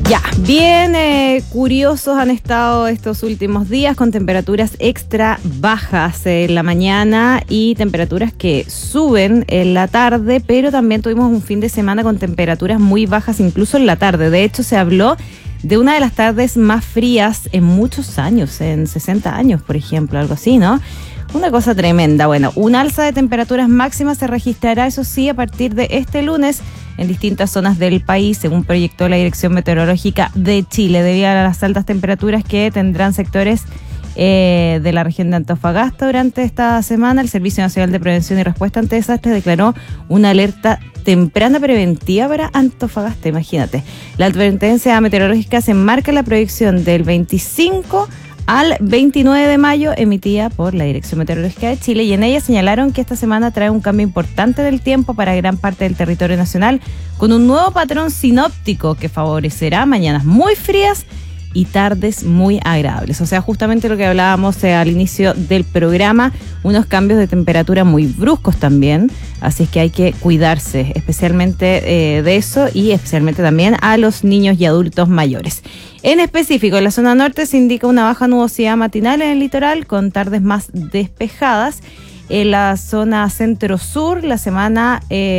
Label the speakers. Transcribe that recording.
Speaker 1: Ya, bien curiosos han estado estos últimos días con temperaturas extra bajas en la mañana y temperaturas que suben en la tarde, pero también tuvimos un fin de semana con temperaturas muy bajas incluso en la tarde. De hecho, se habló de una de las tardes más frías en muchos años, en 60 años, por ejemplo, algo así, ¿no? Una cosa tremenda. Bueno, un alza de temperaturas máximas se registrará, eso sí, a partir de este lunes en distintas zonas del país, según proyectó la Dirección Meteorológica de Chile, debido a las altas temperaturas que tendrán sectores de la región de Antofagasta durante esta semana. El Servicio Nacional de Prevención y Respuesta ante Desastres declaró una alerta temprana preventiva para Antofagasta, imagínate. La advertencia meteorológica se enmarca en la proyección del 25 al 29 de mayo emitida por la Dirección Meteorológica de Chile, y en ella señalaron que esta semana trae un cambio importante del tiempo para gran parte del territorio nacional, con un nuevo patrón sinóptico que favorecerá mañanas muy frías y tardes muy agradables. O sea, justamente lo que hablábamos al inicio del programa, unos cambios de temperatura muy bruscos también, así es que hay que cuidarse especialmente de eso, y especialmente también a los niños y adultos mayores. En específico, en la zona norte se indica una baja nubosidad matinal en el litoral, con tardes más despejadas. En la zona centro-sur, la semana